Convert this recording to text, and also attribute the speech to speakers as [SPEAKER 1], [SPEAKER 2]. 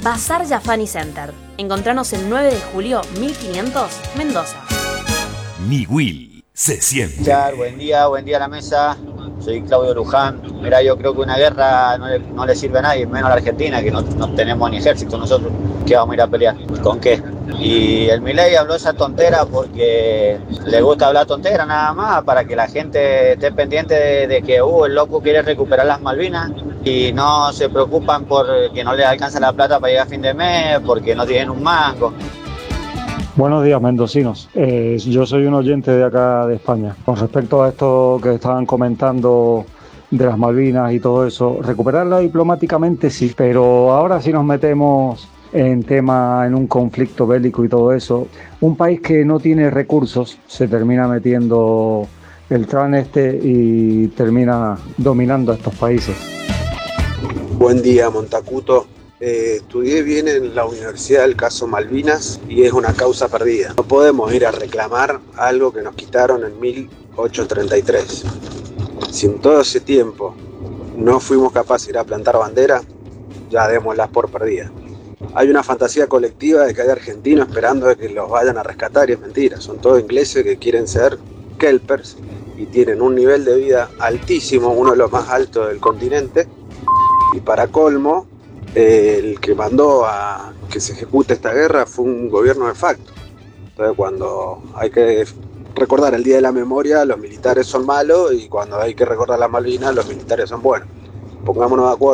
[SPEAKER 1] Bazar Jafani Center. Encontranos el 9 de julio 1500, Mendoza.
[SPEAKER 2] Niwil se siente.
[SPEAKER 3] Buen día a la mesa. Soy Claudio Luján. Mirá, yo creo que una guerra no le sirve a nadie, menos a la Argentina, que no tenemos ni ejército nosotros. ¿Qué vamos a ir a pelear? ¿Con qué? Y el Milei habló esa tontera porque le gusta hablar tontera nada más, para que la gente esté pendiente de que el loco quiere recuperar las Malvinas y no se preocupan por que no les alcanza la plata para llegar a fin de mes, porque no tienen un mango.
[SPEAKER 4] Buenos días, mendocinos. Yo soy un oyente de acá de España. Con respecto a esto que estaban comentando de las Malvinas y todo eso, recuperarla diplomáticamente sí, pero ahora sí nos metemos en un conflicto bélico y todo eso. Un país que no tiene recursos se termina metiendo el Trump y termina dominando a estos países.
[SPEAKER 5] Buen día, Montacuto. Estudié bien en la Universidad del Caso Malvinas y es una causa perdida. No podemos ir a reclamar algo que nos quitaron en 1833. Si en todo ese tiempo no fuimos capaces de ir a plantar bandera, ya démoslas por perdidas. Hay una fantasía colectiva de que hay argentinos esperando de que los vayan a rescatar y es mentira. Son todos ingleses que quieren ser kelpers y tienen un nivel de vida altísimo, uno de los más altos del continente. Y para colmo, el que mandó a que se ejecute esta guerra fue un gobierno de facto. Entonces, cuando hay que recordar el Día de la Memoria, los militares son malos, y cuando hay que recordar las Malvinas, los militares son buenos. Pongámonos de acuerdo.